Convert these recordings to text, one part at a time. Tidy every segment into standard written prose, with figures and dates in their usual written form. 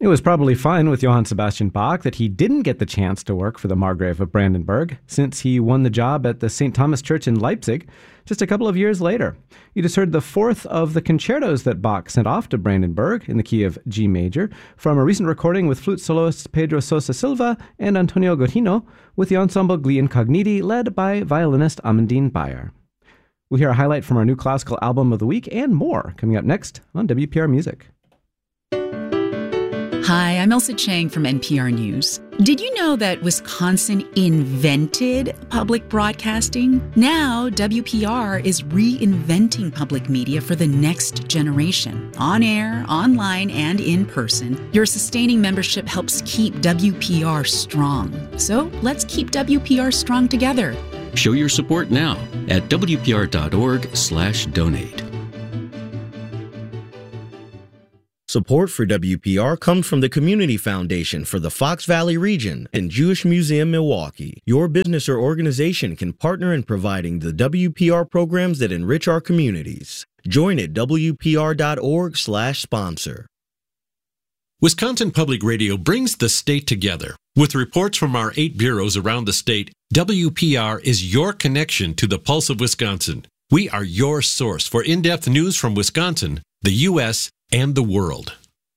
It was probably fine with Johann Sebastian Bach that he didn't get the chance to work for the Margrave of Brandenburg, since he won the job at the St. Thomas Church in Leipzig just a couple of years later. You just heard the fourth of the concertos that Bach sent off to Brandenburg in the key of G major from a recent recording with flute soloists Pedro Sosa Silva and Antonio Gotino with the ensemble Gli Incogniti led by violinist Amandine Bayer. We'll hear a highlight from our new classical album of the week and more coming up next on WPR Music. Hi, I'm Elsa Chang from NPR News. Did you know that Wisconsin invented public broadcasting? Now, WPR is reinventing public media for the next generation. On air, online, and in person, your sustaining membership helps keep WPR strong. So let's keep WPR strong together. Show your support now at WPR.org/donate. Support for WPR comes from the Community Foundation for the Fox Valley region and Jewish Museum Milwaukee. Your business or organization can partner in providing the WPR programs that enrich our communities. Join at WPR.org/sponsor. Wisconsin Public Radio brings the state together. With reports from our 8 bureaus around the state, WPR is your connection to the pulse of Wisconsin. We are your source for in-depth news from Wisconsin, the U.S., and the world.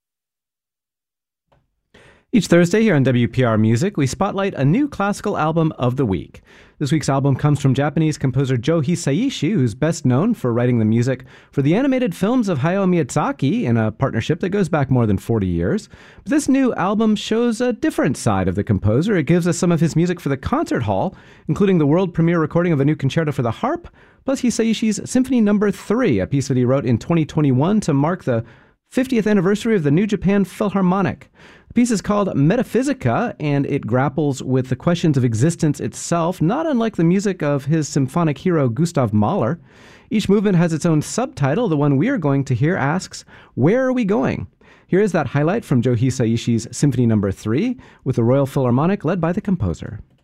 Each Thursday here on WPR Music, we spotlight a new classical album of the week. This week's album comes from Japanese composer Joe Hisaishi, who's best known for writing the music for the animated films of Hayao Miyazaki in a partnership that goes back more than 40 years. But this new album shows a different side of the composer. It gives us some of his music for the concert hall, including the world premiere recording of a new concerto for the harp, plus Hisaishi's Symphony No. 3, a piece that he wrote in 2021 to mark the 50th anniversary of the New Japan Philharmonic. The piece is called Metaphysica, and it grapples with the questions of existence itself, not unlike the music of his symphonic hero Gustav Mahler. Each movement has its own subtitle. The one we are going to hear asks, "Where are we going?" Here is that highlight from Joe Hisaishi's Symphony No. 3 with the Royal Philharmonic led by the composer.